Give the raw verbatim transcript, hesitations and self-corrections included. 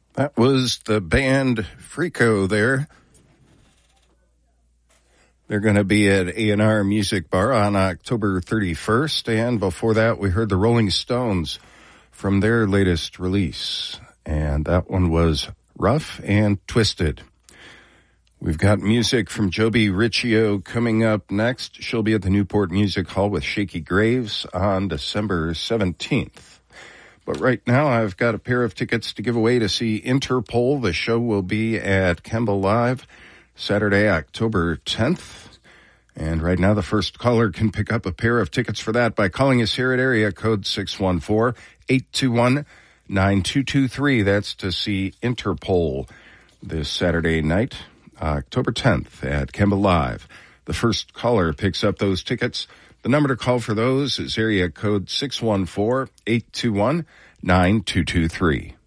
That was the band Frico there. They're going to be at A and R Music Bar on October thirty-first. And before that, we heard the Rolling Stones from their latest release. And that one was Rough and Twisted. We've got music from Joby Riccio coming up next. She'll be at the Newport Music Hall with Shaky Graves on December seventeenth. But right now, I've got a pair of tickets to give away to see Interpol. The show will be at Kemba Live Saturday, October tenth. And right now, the first caller can pick up a pair of tickets for that by calling us here at area code six one four, eight two one, nine two two three. That's to see Interpol this Saturday night, October tenth at Kemba Live. The first caller picks up those tickets. The number to call for those is area code six one four, eight two one, nine two two three.